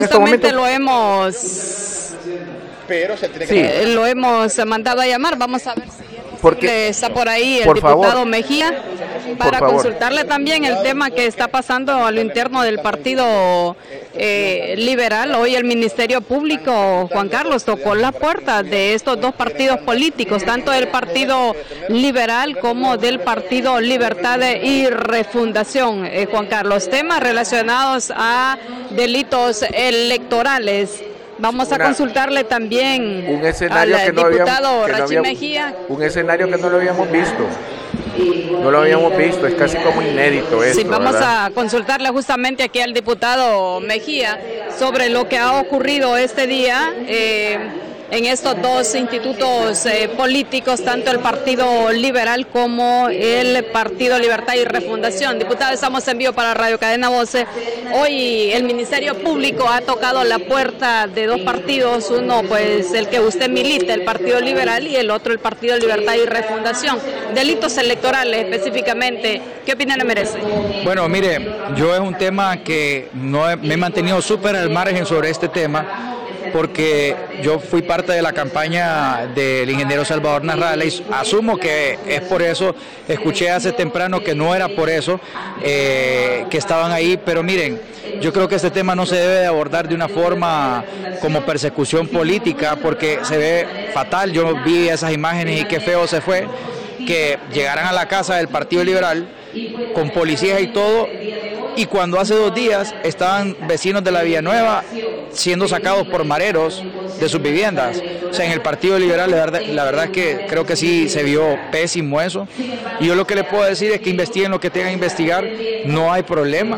este momento. Justamente lo hemos, Pero se tiene Sí. que... lo hemos mandado a llamar. Vamos a ver si Porque, está por ahí el por diputado favor. Mejía para favor. consultarle también el tema que está pasando a lo interno del Partido Liberal. Hoy el Ministerio Público, Juan Carlos, tocó la puerta de estos dos partidos políticos, tanto del Partido Liberal como del Partido Libertad y Refundación. Juan Carlos, temas relacionados a delitos electorales. Vamos a consultarle también un escenario al que no diputado habíamos, Rachid Mejía. un escenario que no lo habíamos visto. No lo habíamos visto, es casi como inédito esto. Sí, vamos ¿verdad? a consultarle justamente aquí al diputado Mejía sobre lo que ha ocurrido este día en estos dos institutos políticos, tanto el Partido Liberal como el Partido Libertad y Refundación. Diputado, estamos en vivo para Radio Cadena Voce. Hoy el Ministerio Público ha tocado la puerta de dos partidos, uno pues el que usted milita, el Partido Liberal, y el otro el Partido Libertad y Refundación. Delitos electorales específicamente, ¿qué opinión le merece? Bueno, mire, yo es un tema que me he mantenido súper al margen sobre este tema, porque yo fui parte de la campaña del ingeniero Salvador Narrala y asumo que es por eso. Escuché hace temprano que no era por eso que estaban ahí, pero miren, yo creo que este tema no se debe de abordar de una forma como persecución política, porque se ve fatal. Yo vi esas imágenes y qué feo se fue que llegaran a la casa del Partido Liberal con policías y todo, y cuando hace 2 días estaban vecinos de la Villanueva siendo sacados por mareros de sus viviendas. O sea, en el Partido Liberal la verdad es que creo que sí se vio pésimo eso, y yo lo que le puedo decir es que investiguen lo que tengan que investigar, no hay problema.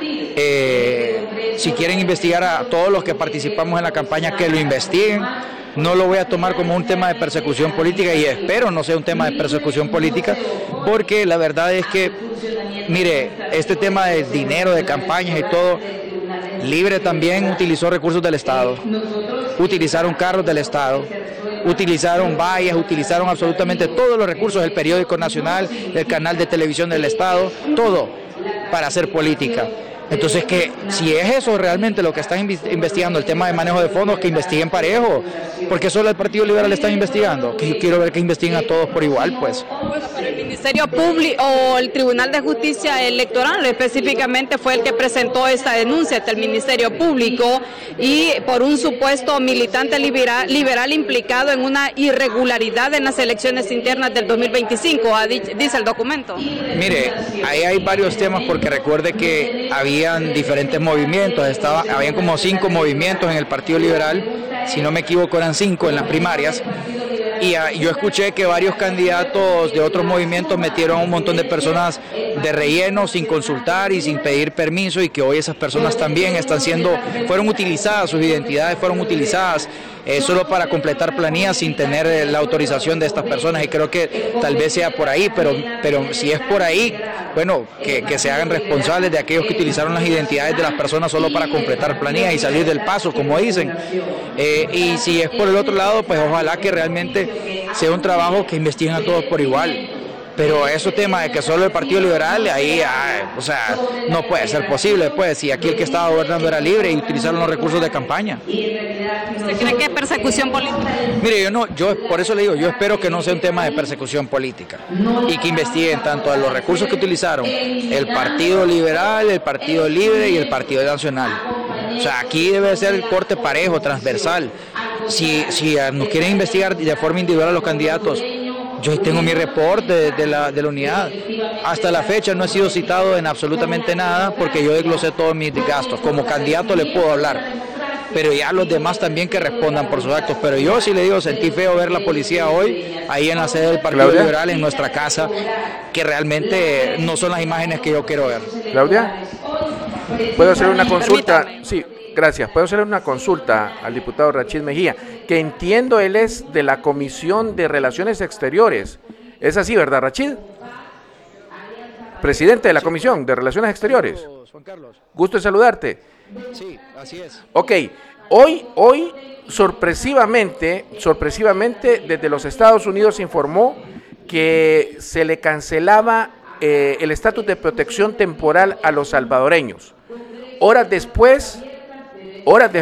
Si quieren investigar a todos los que participamos en la campaña, que lo investiguen. No lo voy a tomar como un tema de persecución política, y espero no sea un tema de persecución política, porque la verdad es que, mire, este tema de dinero, de campañas y todo, Libre también utilizó recursos del Estado, utilizaron carros del Estado, utilizaron vallas, utilizaron absolutamente todos los recursos del periódico nacional, del canal de televisión del Estado, todo para hacer política. Entonces, que si es eso realmente lo que están investigando, el tema de manejo de fondos, que investiguen parejo, porque solo el Partido Liberal están investigando, que yo quiero ver que investiguen a todos por igual, pues. Bueno, pero el Ministerio Público o el Tribunal de Justicia Electoral específicamente fue el que presentó esta denuncia ante el Ministerio Público, y por un supuesto militante liberal implicado en una irregularidad en las elecciones internas del 2025, dice el documento. Mire, ahí hay varios temas, porque recuerde que habían diferentes movimientos, habían como 5 movimientos en el Partido Liberal, si no me equivoco eran 5 en las primarias, y yo escuché que varios candidatos de otros movimientos metieron a un montón de personas de relleno sin consultar y sin pedir permiso, y que hoy esas personas también fueron utilizadas, sus identidades fueron utilizadas solo para completar planillas sin tener la autorización de estas personas, y creo que tal vez sea por ahí, pero si es por ahí, bueno, que se hagan responsables de aquellos que utilizaron las identidades de las personas solo para completar planillas y salir del paso, como dicen. Y si es por el otro lado, pues ojalá que realmente sea un trabajo que investiguen a todos por igual. Pero esos temas de que solo el Partido Liberal, ahí, o sea, no puede ser posible, pues, si aquí el que estaba gobernando era Libre y utilizaron los recursos de campaña. ¿Usted cree que es persecución política? Mire, yo por eso le digo, yo espero que no sea un tema de persecución política, y que investiguen tanto a los recursos que utilizaron el Partido Liberal, el Partido Libre y el Partido Nacional. O sea, aquí debe ser el corte parejo, transversal. Si nos quieren investigar de forma individual a los candidatos, yo tengo mi reporte de la unidad. Hasta la fecha no he sido citado en absolutamente nada, porque yo desglosé todos mis gastos. Como candidato le puedo hablar, pero ya los demás también que respondan por sus actos. Pero yo sí le digo, sentí feo ver la policía hoy ahí en la sede del Partido Liberal, en nuestra casa, que realmente no son las imágenes que yo quiero ver. Claudia, ¿puedo hacer una consulta? Permítame. Sí, gracias. ¿Puedo hacer una consulta al diputado Rachid Mejía? Que entiendo él es de la Comisión de Relaciones Exteriores. ¿Es así, verdad, Rachid? Presidente de la Comisión de Relaciones Exteriores. Juan Carlos. Gusto en saludarte. Sí, así es. Ok, hoy sorpresivamente, desde los Estados Unidos se informó que se le cancelaba el estatus de protección temporal a los salvadoreños. Horas después, horas de